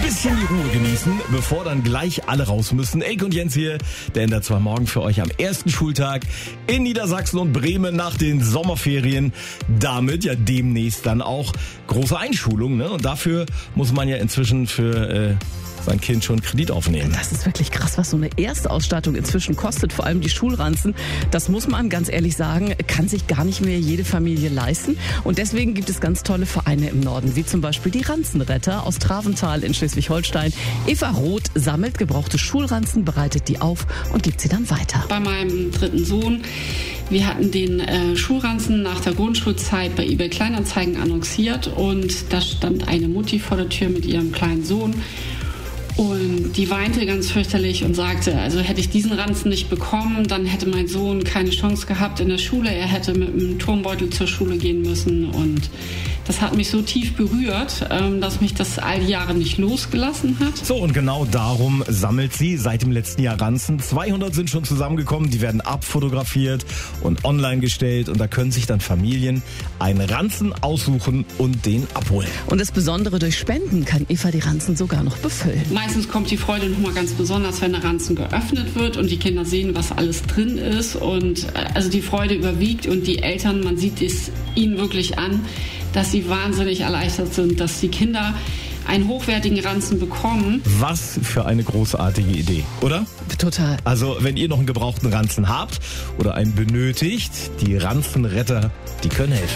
bisschen die Ruhe genießen, bevor dann gleich alle raus müssen. Elke und Jens hier, der ändert zwar morgen für euch am ersten Schultag in Niedersachsen und Bremen nach den Sommerferien. Damit ja demnächst dann auch große Einschulung, ne? Und dafür muss man ja inzwischen für sein Kind schon Kredit aufnehmen. Das ist wirklich krass, was so eine Erstausstattung inzwischen kostet, vor allem die Schulranzen. Das muss man ganz ehrlich sagen, kann sich gar nicht mehr jede Familie leisten. Und deswegen gibt es ganz tolle Vereine im Norden, wie zum Beispiel die Ranzenretter aus Traventhal in Schleswig-Holstein. Eva Roth sammelt gebrauchte Schulranzen, bereitet die auf und gibt sie dann weiter. Bei meinem dritten Sohn, wir hatten den Schulranzen nach der Grundschulzeit bei eBay Kleinanzeigen annonciert und da stand eine Mutti vor der Tür mit ihrem kleinen Sohn. Und die weinte ganz fürchterlich und sagte, also hätte ich diesen Ranzen nicht bekommen, dann hätte mein Sohn keine Chance gehabt in der Schule. Er hätte mit einem Turmbeutel zur Schule gehen müssen. Und das hat mich so tief berührt, dass mich das all die Jahre nicht losgelassen hat. So, und genau darum sammelt sie seit dem letzten Jahr Ranzen. 200 sind schon zusammengekommen, die werden abfotografiert und online gestellt. Und da können sich dann Familien einen Ranzen aussuchen und den abholen. Und das Besondere, durch Spenden kann Eva die Ranzen sogar noch befüllen. Meistens kommt die Freude nochmal ganz besonders, wenn der Ranzen geöffnet wird und die Kinder sehen, was alles drin ist. Und also die Freude überwiegt und die Eltern, man sieht es ihnen wirklich an, dass sie wahnsinnig erleichtert sind, dass die Kinder einen hochwertigen Ranzen bekommen. Was für eine großartige Idee, oder? Total. Also, wenn ihr noch einen gebrauchten Ranzen habt oder einen benötigt, die Ranzenretter, die können helfen.